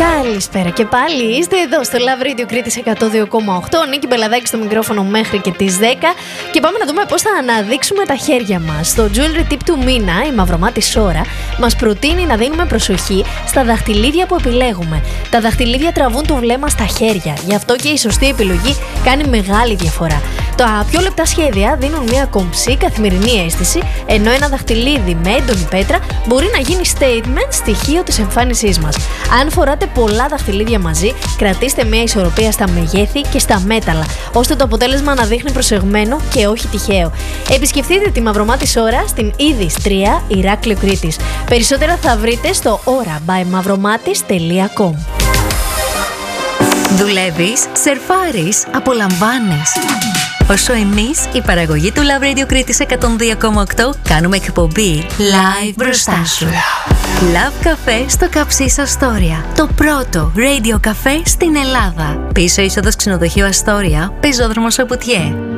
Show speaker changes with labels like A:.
A: Καλησπέρα και πάλι. Είστε εδώ στο Love Radio Κρήτης 102,8. Νίκη Μπελαδάκη στο μικρόφωνο μέχρι και τις 10. Και πάμε να δούμε πώς θα αναδείξουμε τα χέρια μας. Το Jewelry Tip του μήνα, η Μαυρομάτη Σόρα, μας προτείνει να δίνουμε προσοχή στα δαχτυλίδια που επιλέγουμε. Τα δαχτυλίδια τραβούν το βλέμμα στα χέρια. Γι' αυτό και η σωστή επιλογή κάνει μεγάλη διαφορά. Τα πιο λεπτά σχέδια δίνουν μια κομψή καθημερινή αίσθηση, ενώ ένα δαχτυλίδι με έντονη πέτρα μπορεί να γίνει statement, στοιχείο της εμφάνισής μας. Αν φοράτε πολλά δαχτυλίδια μαζί, κρατήστε μια ισορροπία στα μεγέθη και στα μέταλλα, ώστε το αποτέλεσμα να δείχνει προσεγμένο και όχι τυχαίο. Επισκεφτείτε τη Μαυρομάτη Σόρα στην Ίδης 3, Ηράκλειο Κρήτης. Περισσότερα θα βρείτε στο aura-by-mavromatis.com.
B: Δουλεύεις, σερφάρεις, απολαμβάνεις. Όσο εμείς, η παραγωγή του Love Radio Κρήτης 102,8, κάνουμε εκπομπή live μπροστά σου. Love Café στο Καψής Αστόρια. Το πρώτο radio καφέ στην Ελλάδα. Πίσω είσοδος ξενοδοχείου Αστόρια, πεζόδρομος Απουτιέ.